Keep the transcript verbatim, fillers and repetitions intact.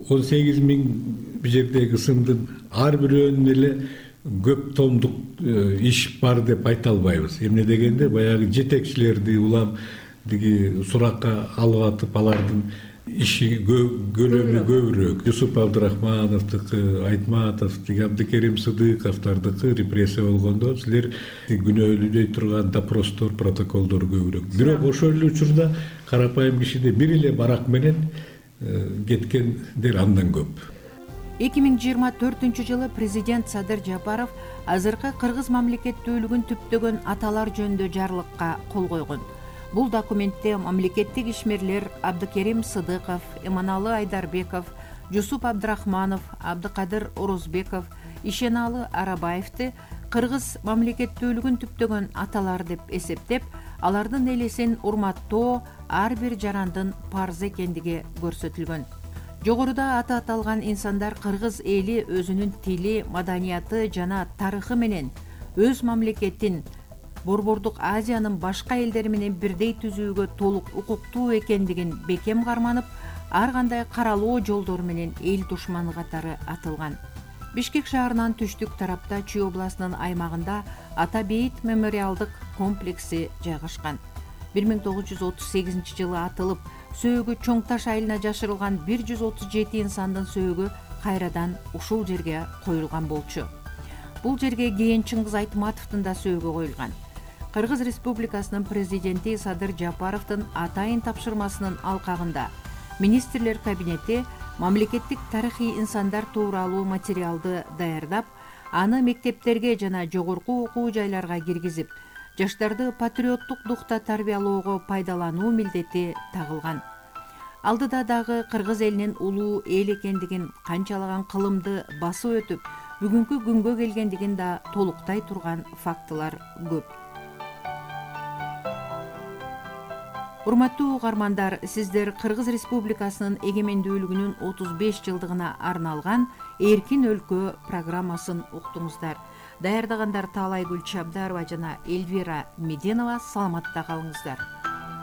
он сегиз миң бул жердеги ысымдын ар бирөөнүн эле көп томдук иш бар деп айта албайбыз. Эмне дегенде баягы жетекчилерди улам диги суракка алып атып алардын иши көлөмү көбүрөөк. Жусуп Абдрахмановдуку, Айтматов, Абдыкерим Сыдыковдордуку репрессия болгондо силер күнөөлөй турган допростор, протоколдор көбүрөөк. Бирок ошол эле учурда карапайым кишиде бир эле барак менен кеткендер андан көп. эки миң жыйырма төртүнчү жылы президент Садыр Жапаров азыркы кыргыз мамлекеттүүлүгүн түптөгөн аталар жөнүндө жарлыкка кол койгон. Бул документте мамлекеттик ишмерлер Абдыкерим Сыдыков, Эманалы Айдарбеков, Жусуп Абдрахманов, Абдыкадыр Орозбеков, Ишеналы Арабаевди кыргыз мамлекеттүүлүгүн түптөгөн аталар деп эсептеп, алардын элесин урматтоо ар бир жарандын парыз экендиги көрсөтүлгөн. Жогоруда аты аталган инсандар кыргыз эли өзүнүн тили, маданияты жана тарыхы менен өз мамлекетин Борбордук Азиянын башка элдери менен бирдей түзүүгө толук укуктуу экендигин бекем карманып, ар кандай каралоо жолдору менен эл душманы катары атылган. Бишкек шаарынан түштүк тарапта Чүй областынын аймагында Ата Бейит мемориалдык комплекси жайгашкан. бир миң тогуз жүз отуз сегизинчи жылы атылып, сөөгү Чоң Таш айылына жашырылган бир жүз отуз жети инсандын сөөгү кайрадан ушул жерге коюлган болчу. Бул жерге кийин Чыңгыз Айтматовдун да сөөгү коюлган. Кыргыз Республикасынын президенти Садыр Жапаровдун атайын тапшырмасынын алкагында министрлер кабинети мамлекеттик тарыхый инсандар тууралуу материалды даярдап, аны мектептерге жана жогорку окуу жайларга киргизип, жаштарды патриоттук духта тарбиялоого пайдалануу милдети тагылган. Алдыда дагы кыргыз элинин улуу эл экендигин, канчалаган кылымды басып өтүп, бүгүнкү күнгө келгендигин да толуктай турган фактылар көп. Урматтуу угармандар, сиздер Кыргыз Республикасынын эгемендүүлүгүнүн отуз беш жылдыгына арналган Эркин өлкө программасын уктуңуздар. Даярдагандар Таалайгүл Чабдарова жана Эльвира Меденова. Саламатта калыңыздар.